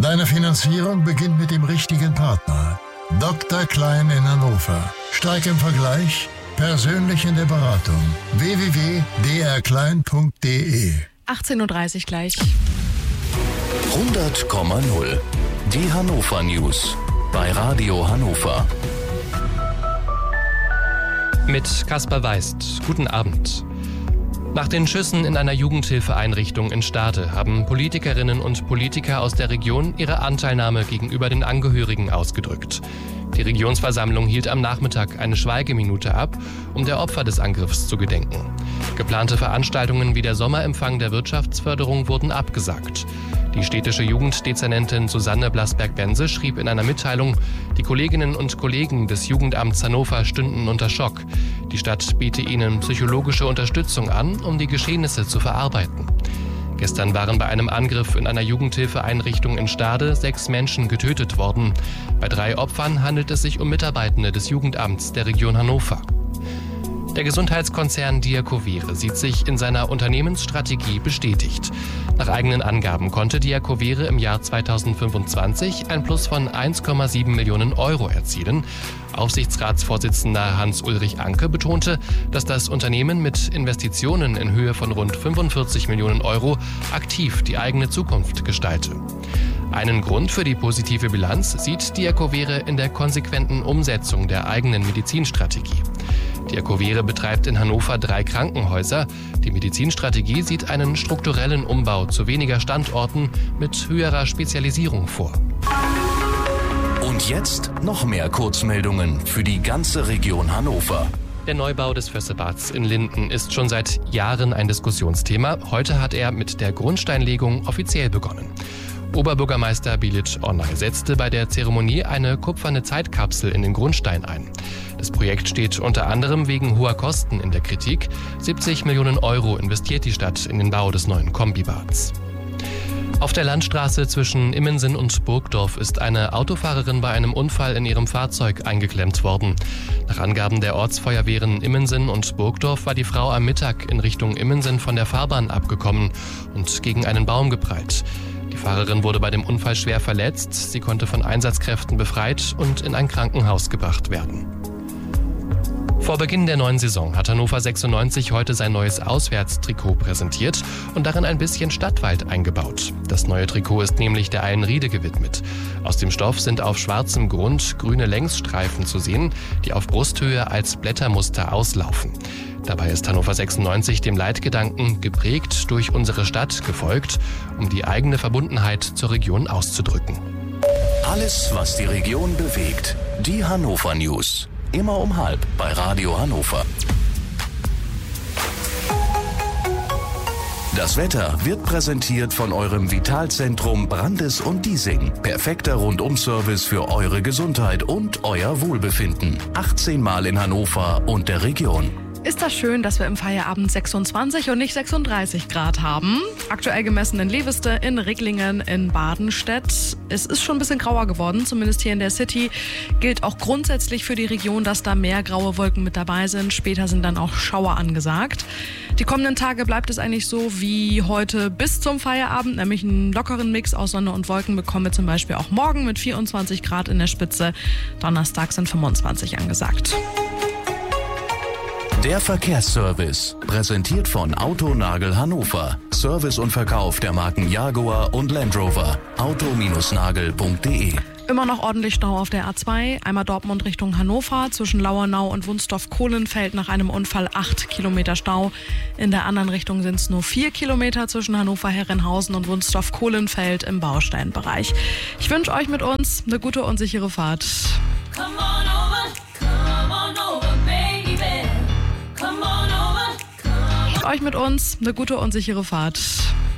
Deine Finanzierung beginnt mit dem richtigen Partner. Dr. Klein in Hannover. Stark im Vergleich, persönlich in der Beratung. www.drklein.de 18.30 Uhr gleich. 100,0. Die Hannover News bei Radio Hannover. Mit Kaspar Weist. Guten Abend. Nach den Schüssen in einer Jugendhilfeeinrichtung in Stade haben Politikerinnen und Politiker aus der Region ihre Anteilnahme gegenüber den Angehörigen ausgedrückt. Die Regionsversammlung hielt am Nachmittag eine Schweigeminute ab, um der Opfer des Angriffs zu gedenken. Geplante Veranstaltungen wie der Sommerempfang der Wirtschaftsförderung wurden abgesagt. Die städtische Jugenddezernentin Susanne Blasberg-Bense schrieb in einer Mitteilung, die Kolleginnen und Kollegen des Jugendamts Hannover stünden unter Schock. Die Stadt biete ihnen psychologische Unterstützung an, um die Geschehnisse zu verarbeiten. Gestern waren bei einem Angriff in einer Jugendhilfeeinrichtung in Stade 6 Menschen getötet worden. Bei 3 Opfern handelt es sich um Mitarbeitende des Jugendamts der Region Hannover. Der Gesundheitskonzern Diakovere sieht sich in seiner Unternehmensstrategie bestätigt. Nach eigenen Angaben konnte Diakovere im Jahr 2025 ein Plus von 1,7 Millionen Euro erzielen. Aufsichtsratsvorsitzender Hans-Ulrich Anke betonte, dass das Unternehmen mit Investitionen in Höhe von rund 45 Millionen Euro aktiv die eigene Zukunft gestalte. Einen Grund für die positive Bilanz sieht Diakovere in der konsequenten Umsetzung der eigenen Medizinstrategie. Diakovere betreibt in Hannover 3 Krankenhäuser. Die Medizinstrategie sieht einen strukturellen Umbau zu weniger Standorten mit höherer Spezialisierung vor. Und jetzt noch mehr Kurzmeldungen für die ganze Region Hannover. Der Neubau des Vössebads in Linden ist schon seit Jahren ein Diskussionsthema. Heute hat er mit der Grundsteinlegung offiziell begonnen. Oberbürgermeister Bilic Onay setzte bei der Zeremonie eine kupferne Zeitkapsel in den Grundstein ein. Das Projekt steht unter anderem wegen hoher Kosten in der Kritik. 70 Millionen Euro investiert die Stadt in den Bau des neuen Kombibads. Auf der Landstraße zwischen Immensen und Burgdorf ist eine Autofahrerin bei einem Unfall in ihrem Fahrzeug eingeklemmt worden. Nach Angaben der Ortsfeuerwehren Immensen und Burgdorf war die Frau am Mittag in Richtung Immensen von der Fahrbahn abgekommen und gegen einen Baum geprallt. Die Fahrerin wurde bei dem Unfall schwer verletzt. Sie konnte von Einsatzkräften befreit und in ein Krankenhaus gebracht werden. Vor Beginn der neuen Saison hat Hannover 96 heute sein neues Auswärtstrikot präsentiert und darin ein bisschen Stadtwald eingebaut. Das neue Trikot ist nämlich der Eilenriede gewidmet. Aus dem Stoff sind auf schwarzem Grund grüne Längsstreifen zu sehen, die auf Brusthöhe als Blättermuster auslaufen. Dabei ist Hannover 96 dem Leitgedanken geprägt durch unsere Stadt gefolgt, um die eigene Verbundenheit zur Region auszudrücken. Alles, was die Region bewegt. Die Hannover News. Immer um 12:30 bei Radio Hannover. Das Wetter wird präsentiert von eurem Vitalzentrum Brandes und Diesing. Perfekter Rundum-Service für eure Gesundheit und euer Wohlbefinden. 18 Mal in Hannover und der Region. Ist das schön, dass wir im Feierabend 26 und nicht 36 Grad haben. Aktuell gemessen in Leveste, in Ricklingen, in Badenstedt. Es ist schon ein bisschen grauer geworden, zumindest hier in der City. Gilt auch grundsätzlich für die Region, dass da mehr graue Wolken mit dabei sind. Später sind dann auch Schauer angesagt. Die kommenden Tage bleibt es eigentlich so wie heute bis zum Feierabend, nämlich einen lockeren Mix aus Sonne und Wolken bekommen wir zum Beispiel auch morgen mit 24 Grad in der Spitze. Donnerstag sind 25 angesagt. Der Verkehrsservice, präsentiert von Autonagel Hannover. Service und Verkauf der Marken Jaguar und Land Rover. auto-nagel.de. Immer noch ordentlich Stau auf der A2, einmal Dortmund Richtung Hannover, zwischen Lauernau und Wunstorf-Kohlenfeld nach einem Unfall 8 Kilometer Stau. In der anderen Richtung sind es nur 4 Kilometer zwischen Hannover-Herrenhausen und Wunstorf-Kohlenfeld im Bausteinbereich. Ich wünsche euch mit uns eine gute und sichere Fahrt. Come on over, baby. Come on over, Euch mit uns eine gute und sichere Fahrt.